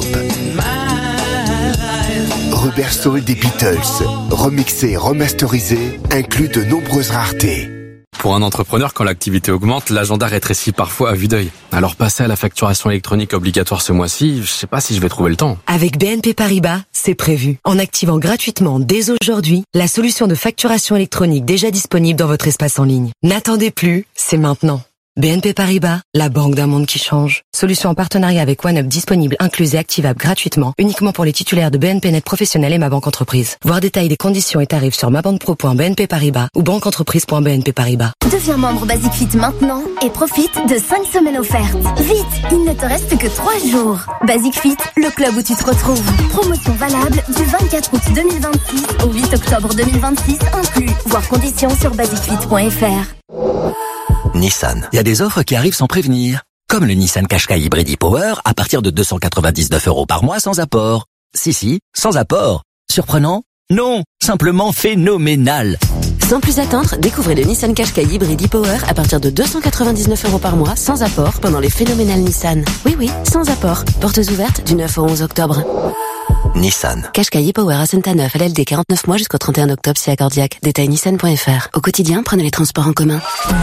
Rubber Soul des Beatles, remixé, remasterisé, inclut de nombreuses raretés. Pour un entrepreneur, quand l'activité augmente, l'agenda rétrécit parfois à vue d'œil. Alors passer à la facturation électronique obligatoire ce mois-ci, je sais pas si je vais trouver le temps. Avec BNP Paribas, c'est prévu. En activant gratuitement dès aujourd'hui la solution de facturation électronique déjà disponible dans votre espace en ligne. N'attendez plus, c'est maintenant. BNP Paribas, la banque d'un monde qui change. Solution en partenariat avec OneUp disponible, incluse et activable gratuitement, uniquement pour les titulaires de BNP Net Professionnel et Ma Banque Entreprise. Voir détails des conditions et tarifs sur mabanquepro.bnp Paribas ou banqueentreprise.bnp Paribas. Deviens membre Basic Fit maintenant et profite de 5 semaines offertes. Vite, il ne te reste que 3 jours. Basic Fit, le club où tu te retrouves. Promotion valable du 24 août 2026 au 8 octobre 2026 inclus. Voir conditions sur basicfit.fr. Nissan. Il y a des offres qui arrivent sans prévenir. Comme le Nissan Qashqai Hybrid e-Power à partir de 299 € par mois sans apport. Si, sans apport. Surprenant ? Non, simplement phénoménal. Sans plus attendre, découvrez le Nissan Qashqai Hybrid e-Power à partir de 299 € par mois sans apport pendant les phénoménales Nissan. Oui, sans apport. Portes ouvertes du 9 au 11 octobre. Nissan. Qashqai e-Power à Saint-Neuf, LLD 49 mois jusqu'au 31 octobre si accordiaque. Détail nissan.fr. Au quotidien, prenez les transports en commun.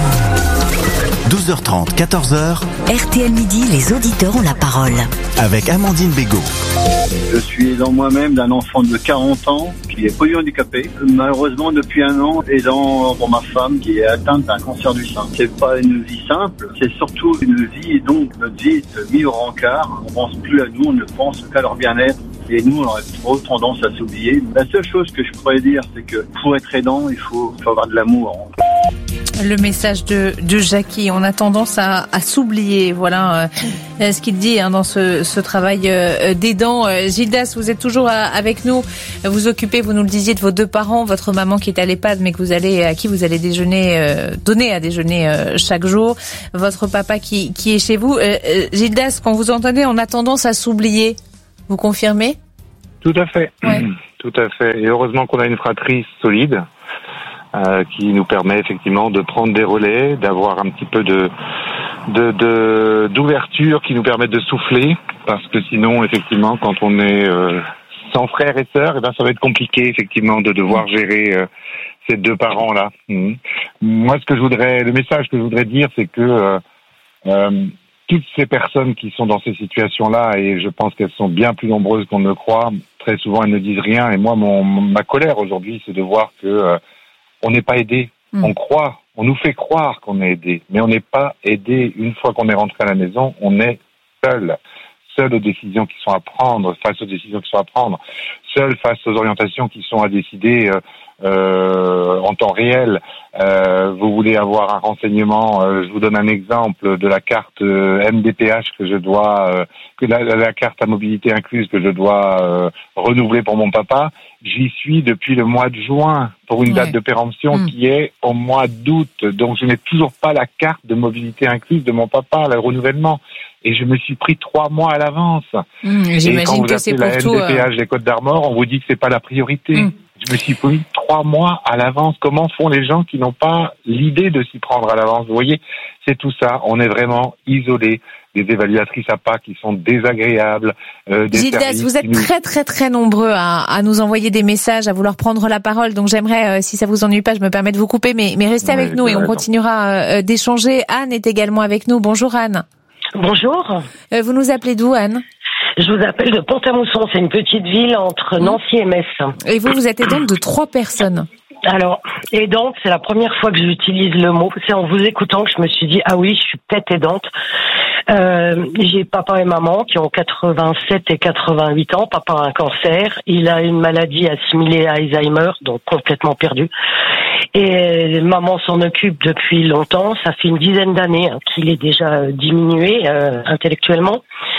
12h30, 14h. RTL Midi, les auditeurs ont la parole. Avec Amandine Bégaud. Je suis aidant moi-même d'un enfant de 40 ans qui est polyhandicapé. Malheureusement, depuis un an, aidant pour ma femme qui est atteinte d'un cancer du sein. C'est pas une vie simple, c'est surtout une vie, et donc notre vie est mise au rencard. On pense plus à nous, on ne pense qu'à leur bien-être. Et nous, on aurait trop tendance à s'oublier. La seule chose que je pourrais dire, c'est que pour être aidant, il faut avoir de l'amour. Le message de Jackie, on a tendance à s'oublier, voilà ce qu'il dit dans ce travail d'aidant. Gildas, vous êtes toujours avec nous, vous occupez, vous nous le disiez, de vos 2 parents, votre maman qui est à l'EHPAD mais à qui vous allez donner à déjeuner chaque jour, votre papa qui est chez vous. Gildas, quand vous entendez, on a tendance à s'oublier, vous confirmez ? Tout à fait, ouais. Tout à fait, et heureusement qu'on a une fratrie solide qui nous permet effectivement de prendre des relais, d'avoir un petit peu d'ouverture qui nous permet de souffler, parce que sinon effectivement quand on est sans frères et sœurs, ça va être compliqué effectivement de devoir gérer ces 2 parents là. Moi le message que je voudrais dire, c'est que toutes ces personnes qui sont dans ces situations-là, et je pense qu'elles sont bien plus nombreuses qu'on ne le croit, très souvent elles ne disent rien. Et moi, ma colère aujourd'hui, c'est de voir que on n'est pas aidé. On croit, on nous fait croire qu'on est aidé, mais on n'est pas aidé. Une fois qu'on est rentré à la maison, on est seul aux décisions qui sont à prendre, face aux orientations qui sont à décider en temps réel. Vous voulez avoir un renseignement, je vous donne un exemple de la carte MDPH que je dois, la carte à mobilité incluse que je dois renouveler pour mon papa. J'y suis depuis le mois de juin pour une date de péremption qui est au mois d'août. Donc je n'ai toujours pas la carte de mobilité incluse de mon papa, le renouvellement. Et je me suis pris 3 mois à l'avance. Et quand vous appelez la MDPH des Côtes d'Armor, on vous dit que c'est pas la priorité. Je me suis pris 3 mois à l'avance. Comment font les gens qui n'ont pas l'idée de s'y prendre à l'avance? Vous voyez, c'est tout ça. On est vraiment isolés. Des évaluatrices à pas qui sont désagréables. Gildas, vous êtes très très très nombreux à nous envoyer des messages, à vouloir prendre la parole. Donc j'aimerais, si ça vous ennuie pas, je me permets de vous couper, mais restez avec nous et on continuera d'échanger. Anne est également avec nous. Bonjour Anne. Bonjour. Vous nous appelez d'où, Anne? Je vous appelle de Pont-à-Mousson, c'est une petite ville entre Nancy et Metz. Et vous êtes aidante de 3 personnes. Alors, aidante, c'est la première fois que j'utilise le mot. C'est en vous écoutant que je me suis dit, ah oui, je suis peut-être aidante. J'ai papa et maman qui ont 87 et 88 ans. Papa a un cancer. Il a une maladie assimilée à Alzheimer, donc complètement perdu. Et maman s'en occupe depuis longtemps. Ça fait une dizaine d'années qu'il est déjà diminué intellectuellement.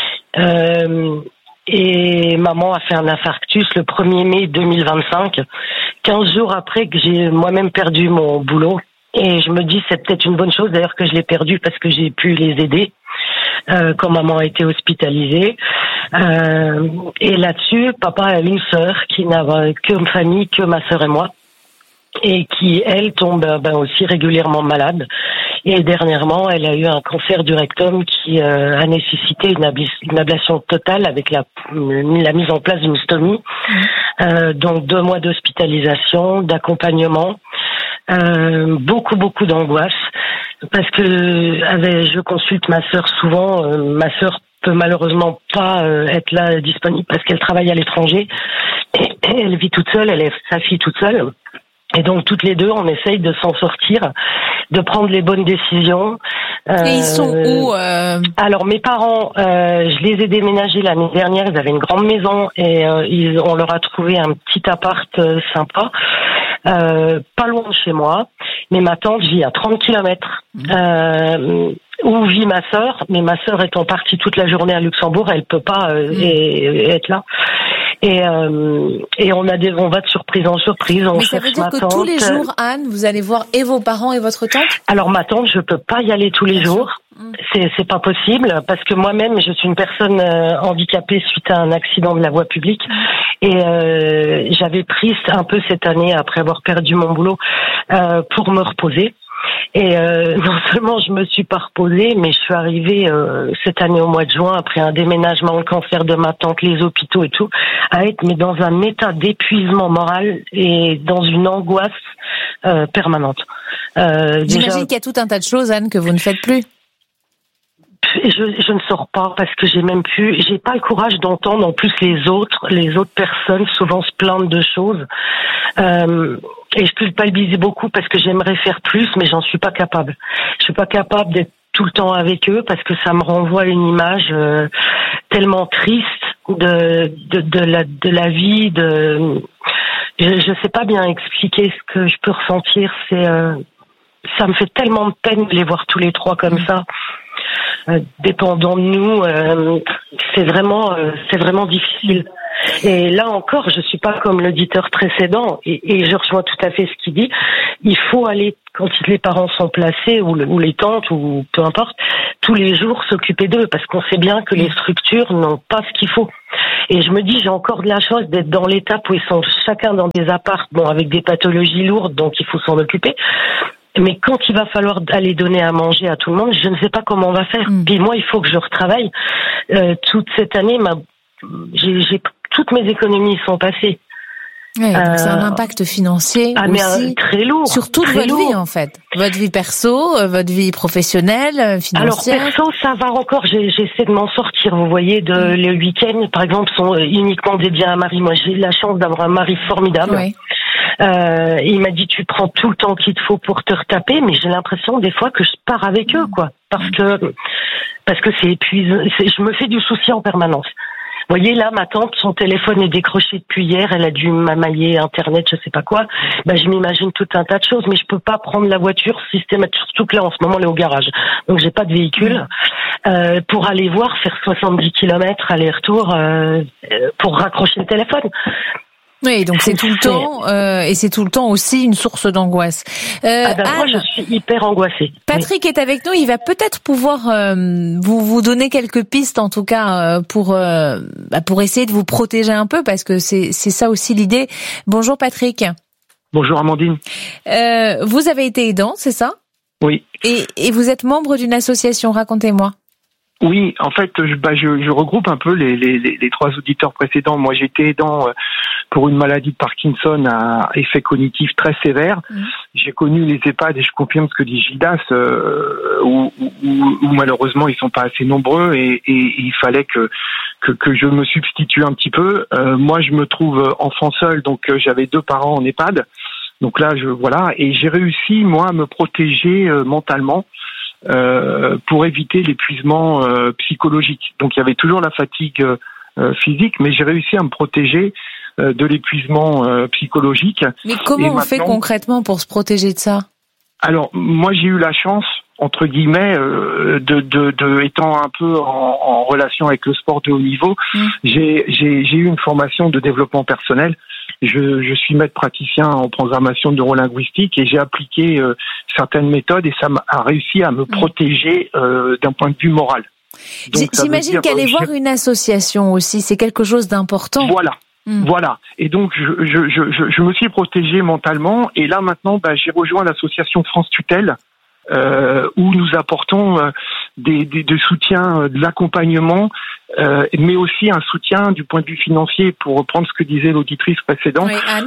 Et maman a fait un infarctus le 1er mai 2025, 15 jours après que j'ai moi-même perdu mon boulot. Et je me dis, c'est peut-être une bonne chose d'ailleurs que je l'ai perdu parce que j'ai pu les aider quand maman a été hospitalisée. Et là-dessus, papa a une sœur qui n'a que famille, que ma sœur et moi. Et qui, elle, tombe aussi régulièrement malade. Et dernièrement, elle a eu un cancer du rectum qui a nécessité une ablation totale avec la mise en place d'une stomie. Donc 2 mois d'hospitalisation, d'accompagnement, beaucoup d'angoisse. Parce que je consulte ma sœur souvent. Ma sœur peut malheureusement pas être là disponible parce qu'elle travaille à l'étranger. Et elle vit toute seule, elle est sa fille toute seule. Et donc toutes les deux, on essaye de s'en sortir, de prendre les bonnes décisions. Et ils sont où Alors mes parents, je les ai déménagés l'année dernière. Ils avaient une grande maison et on leur a trouvé un petit appart sympa, pas loin de chez moi. Mais ma tante vit à 30 kilomètres. Où vit ma sœur, mais ma sœur étant partie toute la journée à Luxembourg, elle peut pas être là. Et on va de surprise en surprise. Mais ça veut dire que tous les jours, Anne, vous allez voir et vos parents et votre tante? Alors ma tante, je peux pas y aller tous les jours. C'est pas possible parce que moi-même, je suis une personne handicapée suite à un accident de la voie publique. Et j'avais pris un peu cette année, après avoir perdu mon boulot, pour me reposer. Et non seulement je me suis pas reposée, mais je suis arrivée cette année au mois de juin, après un déménagement, le cancer de ma tante, les hôpitaux et tout, à être mais dans un état d'épuisement moral et dans une angoisse permanente. J'imagine qu'il y a tout un tas de choses, Anne, que vous ne faites plus. Je ne sors pas parce que j'ai pas le courage d'entendre en plus les autres personnes souvent se plaindre de choses. Et je culpabilise beaucoup parce que j'aimerais faire plus, mais j'en suis pas capable. Je suis pas capable d'être tout le temps avec eux parce que ça me renvoie à une image tellement triste de la vie. Je sais pas bien expliquer ce que je peux ressentir. Ça me fait tellement de peine de les voir tous les 3 comme ça. Dépendant de nous, c'est vraiment difficile. Et là encore, je suis pas comme l'auditeur précédent et je rejoins tout à fait ce qu'il dit. Il faut aller, quand les parents sont placés ou les tantes ou peu importe, tous les jours s'occuper d'eux parce qu'on sait bien que les structures n'ont pas ce qu'il faut. Et je me dis, j'ai encore de la chance d'être dans l'étape où ils sont chacun dans des apparts, avec des pathologies lourdes, donc il faut s'en occuper. Mais quand il va falloir aller donner à manger à tout le monde, je ne sais pas comment on va faire. Puis moi, il faut que je retravaille. Toute cette année, toutes mes économies sont passées. Ouais, donc c'est un impact financier aussi, mais très lourd. Sur toute votre vie en fait, votre vie perso, votre vie professionnelle, financière. Alors perso, ça va encore. J'essaie de m'en sortir. Vous voyez, les week-ends, par exemple, sont uniquement dédiés à Marie. Moi, j'ai la chance d'avoir un mari formidable. Oui. Il m'a dit tu prends tout le temps qu'il te faut pour te retaper, mais j'ai l'impression des fois que je pars avec eux, quoi, parce que c'est épuisant. Je me fais du souci en permanence. Vous voyez, là, ma tante, son téléphone est décroché depuis hier, elle a dû m'amailler Internet, je sais pas quoi. Je m'imagine tout un tas de choses, mais je peux pas prendre la voiture systématiquement, surtout que là, en ce moment, elle est au garage. Donc, j'ai pas de véhicule. Pour aller voir, faire 70 km aller-retour, pour raccrocher le téléphone. Oui, donc c'est tout le temps, et c'est tout le temps aussi une source d'angoisse. Anne, moi, je suis hyper angoissée. Patrick est avec nous, il va peut-être pouvoir vous donner quelques pistes, en tout cas, pour essayer de vous protéger un peu, parce que c'est ça aussi l'idée. Bonjour Patrick. Bonjour Amandine. Vous avez été aidant, c'est ça? Oui. Et vous êtes membre d'une association, racontez-moi. Oui, en fait, je regroupe un peu les trois auditeurs précédents. Moi, j'étais aidant pour une maladie de Parkinson à effet cognitif très sévère. J'ai connu les EHPAD et je confirme ce que dit Gildas, où malheureusement ils sont pas assez nombreux et il fallait que je me substitue un petit peu. Moi, je me trouve enfant seul, donc j'avais 2 parents en EHPAD. Donc là, et j'ai réussi moi à me protéger mentalement. Pour éviter l'épuisement psychologique. Donc il y avait toujours la fatigue physique, mais j'ai réussi à me protéger de l'épuisement psychologique. Mais comment on fait concrètement pour se protéger de ça? Alors moi j'ai eu la chance, entre guillemets, de étant un peu en relation avec le sport de haut niveau, j'ai eu une formation de développement personnel. Je suis maître praticien en programmation neurolinguistique et j'ai appliqué certaines méthodes et ça m'a réussi à me protéger d'un point de vue moral. J'imagine qu'aller voir une association aussi, c'est quelque chose d'important. Voilà. Et donc je me suis protégé mentalement et là maintenant j'ai rejoint l'association France Tutelle où nous apportons des soutiens, de l'accompagnement, mais aussi un soutien du point de vue financier, pour reprendre ce que disait l'auditrice précédente. Oui, Anne.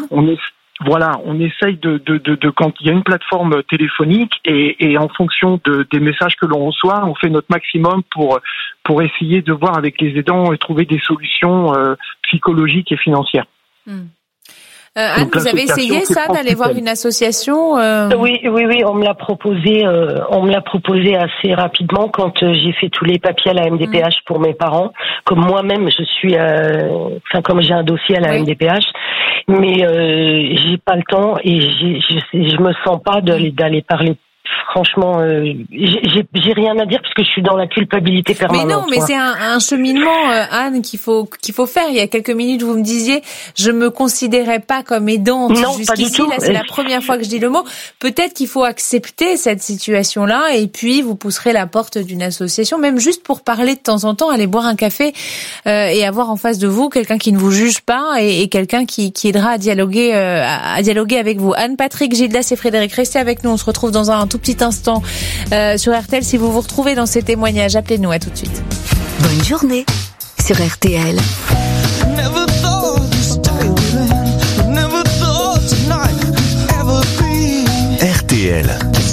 On essaye de quand il y a une plateforme téléphonique et en fonction des messages que l'on reçoit, on fait notre maximum pour essayer de voir avec les aidants et trouver des solutions psychologiques et financières. Anne, donc, vous avez essayé ça, d'aller voir une association Oui, on me l'a proposé assez rapidement quand j'ai fait tous les papiers à la MDPH pour mes parents. Comme moi-même, je suis, comme j'ai un dossier à la MDPH, mais j'ai pas le temps et je me sens pas d'aller parler. Franchement, j'ai rien à dire parce que je suis dans la culpabilité permanente. Mais non, mais c'est un cheminement, Anne, qu'il faut faire. Il y a quelques minutes, vous me disiez, je me considérais pas comme aidante jusqu'ici. Là, c'est la première fois que je dis le mot. Peut-être qu'il faut accepter cette situation-là et puis vous pousserez la porte d'une association, même juste pour parler de temps en temps, aller boire un café et avoir en face de vous quelqu'un qui ne vous juge pas et quelqu'un qui aidera à dialoguer avec vous. Anne, Patrick, Gildas et Frédéric, restez avec nous. On se retrouve dans un tout petit instant sur RTL. Si vous vous retrouvez dans ces témoignages, appelez-nous. À tout de suite. Bonne journée sur RTL. RTL,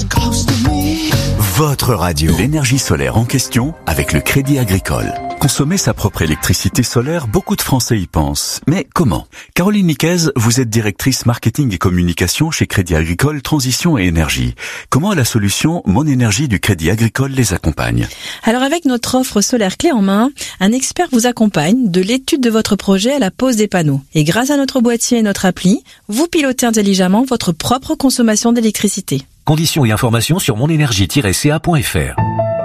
votre radio. L'énergie solaire en question avec le Crédit Agricole. Consommer sa propre électricité solaire, beaucoup de Français y pensent. Mais comment? Caroline Niquez, vous êtes directrice marketing et communication chez Crédit Agricole Transition et Énergie. Comment la solution Mon Énergie du Crédit Agricole les accompagne? Alors avec notre offre solaire clé en main, un expert vous accompagne de l'étude de votre projet à la pose des panneaux. Et grâce à notre boîtier et notre appli, vous pilotez intelligemment votre propre consommation d'électricité. Conditions et informations sur monenergie-ca.fr.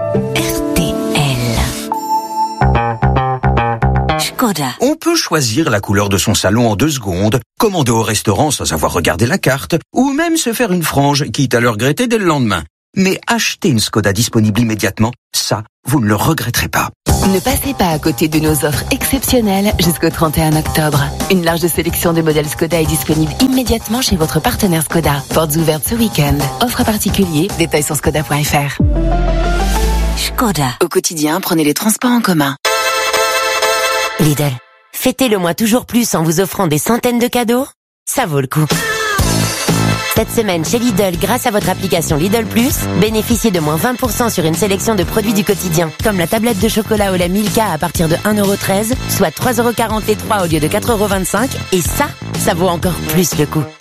On peut choisir la couleur de son salon en 2 secondes, commander au restaurant sans avoir regardé la carte, ou même se faire une frange, quitte à le regretter dès le lendemain. Mais acheter une Skoda disponible immédiatement, ça, vous ne le regretterez pas. Ne passez pas à côté de nos offres exceptionnelles jusqu'au 31 octobre. Une large sélection de modèles Skoda est disponible immédiatement chez votre partenaire Skoda. Portes ouvertes ce week-end. Offre à particulier, détails sur skoda.fr. Skoda. Au quotidien, prenez les transports en commun. Lidl, fêtez le mois toujours plus en vous offrant des centaines de cadeaux. ça vaut le coup. Cette semaine chez Lidl, grâce à votre application Lidl Plus, bénéficiez de moins 20% sur une sélection de produits du quotidien, comme la tablette de chocolat au lait Milka à partir de 1,13€, soit 3,40€ les 3 au lieu de 4,25€, et ça vaut encore plus le coup.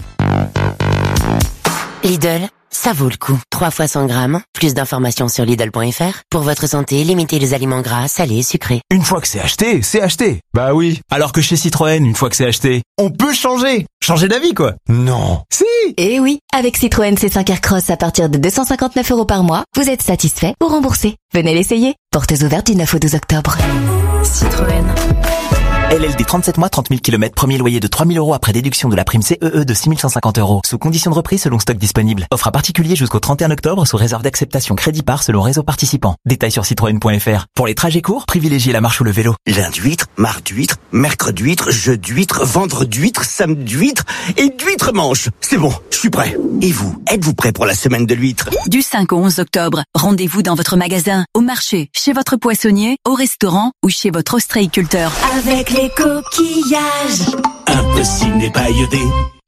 Lidl, ça vaut le coup. 3 fois 100 grammes, plus d'informations sur Lidl.fr. Pour votre santé, limitez les aliments gras, salés, sucrés. Une fois que c'est acheté, c'est acheté. Bah oui. Alors que chez Citroën, une fois que c'est acheté, on peut changer. Changer d'avis, quoi. Non. Si. Eh oui, avec Citroën C5 Aircross à partir de 259€ par mois, vous êtes satisfait ou remboursé. Venez l'essayer. Portes ouvertes du 9 au 12 octobre. Citroën. LLD 37 mois, 30 000 km, premier loyer de 3 000 € après déduction de la prime CEE de 6 150 €. Sous condition de reprise selon stock disponible. Offre à particulier jusqu'au 31 octobre sous réserve d'acceptation crédit par selon réseau participant. Détails sur citroën.fr. Pour les trajets courts, privilégiez la marche ou le vélo. Lundi huître, mardi huître, mercredi huître, jeudi huître, vendredi huître, samedi huître et d'huître manche. C'est bon, je suis prêt. Et vous, êtes-vous prêt pour la semaine de l'huître? Du 5 au 11 octobre, rendez-vous dans votre magasin, au marché, chez votre poissonnier, au restaurant ou chez votre ostréiculteur. Avec les coquillages. Impossible n'est pas iodé.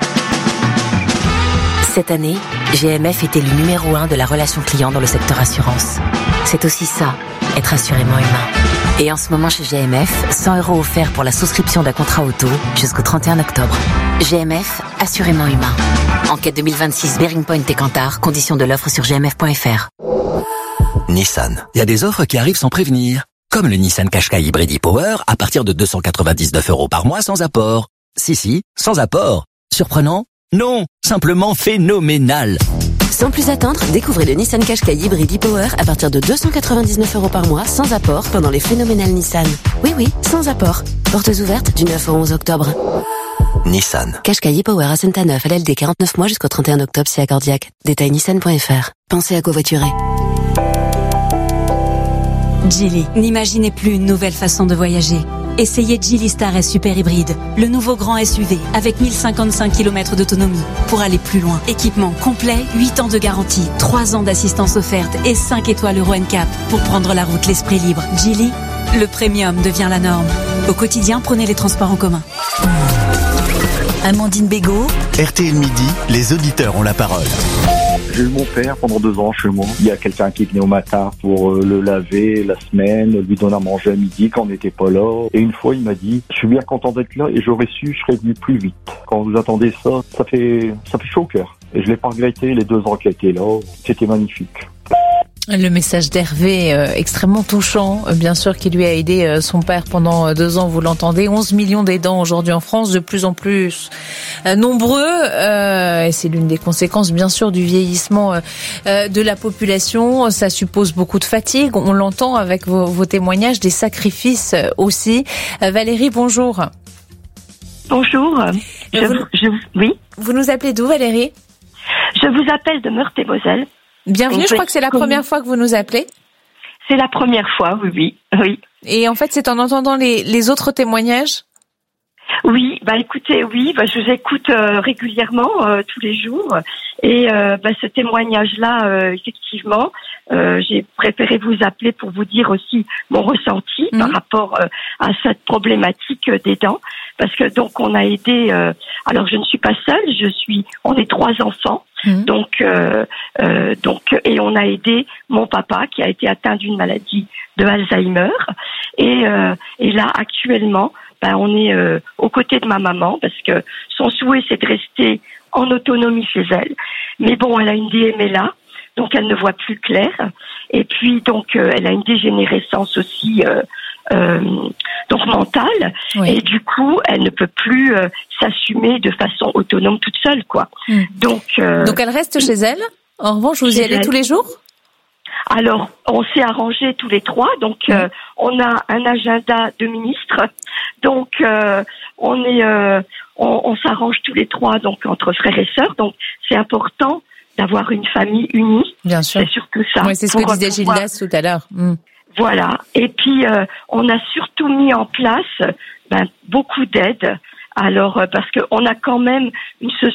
Cette année, GMF était le numéro 1 de la relation client dans le secteur assurance. C'est aussi ça, être assurément humain. Et en ce moment chez GMF, 100 € offerts pour la souscription d'un contrat auto jusqu'au 31 octobre. GMF, assurément humain. Enquête 2026 Bearing Point et Kantar, conditions de l'offre sur gmf.fr. Nissan. Il y a des offres qui arrivent sans prévenir. Comme le Nissan Qashqai Hybride e-Power à partir de 299 € par mois sans apport. Si, sans apport. Surprenant? Non, simplement phénoménal. Sans plus attendre, découvrez le Nissan Qashqai Hybride e-Power à partir de 299 € par mois sans apport pendant les phénoménales Nissan. Oui, sans apport. Portes ouvertes du 9 au 11 octobre. Nissan. Qashqai e-Power à Saint-Aneuf, LLD 49 mois jusqu'au 31 octobre chez Accordiac. Détail nissan.fr. Pensez à covoiturer. Geely. N'imaginez plus une nouvelle façon de voyager. Essayez Geely Star S Super Hybride, le nouveau grand SUV avec 1055 km d'autonomie pour aller plus loin. Équipement complet, 8 ans de garantie, 3 ans d'assistance offerte et 5 étoiles Euro NCAP pour prendre la route l'esprit libre. Geely, le premium devient la norme. Au quotidien, prenez les transports en commun. Amandine Bégaud. RTL Midi, les auditeurs ont la parole. J'ai eu mon père pendant 2 ans chez moi. Il y a quelqu'un qui venait au matin pour le laver la semaine, lui donner à manger à midi quand on n'était pas là. Et une fois, il m'a dit, je suis bien content d'être là et j'aurais su, je serais venu plus vite. Quand vous attendez ça, ça fait chaud au cœur. Et je l'ai pas regretté les 2 ans qu'il a été là. C'était magnifique. Le message d'Hervé, extrêmement touchant, bien sûr, qui lui a aidé son père pendant 2 ans, vous l'entendez. 11 millions d'aidants aujourd'hui en France, de plus en plus nombreux, et c'est l'une des conséquences, bien sûr, du vieillissement de la population. Ça suppose beaucoup de fatigue, on l'entend avec vos témoignages, des sacrifices aussi. Valérie, bonjour. Bonjour. Oui. Vous nous appelez d'où, Valérie? Je vous appelle de Meurthe-et-Moselle. Bienvenue, je crois que c'est la première fois que vous nous appelez. C'est la première fois, oui. Et en fait, c'est en entendant les autres témoignages? Oui, écoutez, je vous écoute régulièrement, tous les jours. Et ce témoignage-là, effectivement, j'ai préféré vous appeler pour vous dire aussi mon ressenti par rapport à cette problématique des dents. Parce que donc on a aidé. Alors je ne suis pas seule, on est 3 enfants. Donc et on a aidé mon papa qui a été atteint d'une maladie de Alzheimer. Et là actuellement, on est aux côtés de ma maman parce que son souhait c'est de rester en autonomie chez elle. Mais bon, elle a une DMLA, donc elle ne voit plus clair. Et puis donc elle a une dégénérescence aussi donc mentale. Oui. Et du coup elle ne peut plus s'assumer de façon autonome toute seule, quoi. Donc elle reste chez elle. En revanche, vous y allez tous les jours? Alors, on s'est arrangé tous les 3, donc on a un agenda de ministres, donc on s'arrange tous les 3, donc entre frères et sœurs, donc c'est important d'avoir une famille unie. Bien sûr. C'est surtout ça. Oui, c'est ce que disait Gildas tout à l'heure. Voilà. Et puis on a surtout mis en place beaucoup d'aides. Alors parce que on a quand même une